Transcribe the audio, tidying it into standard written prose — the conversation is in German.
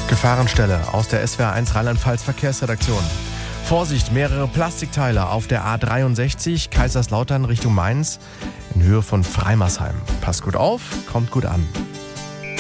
Gefahrenstelle aus der SWR1 Rheinland-Pfalz Verkehrsredaktion. Vorsicht, mehrere Plastikteile auf der A63 Kaiserslautern Richtung Mainz in Höhe von Freimersheim. Passt gut auf, kommt gut an.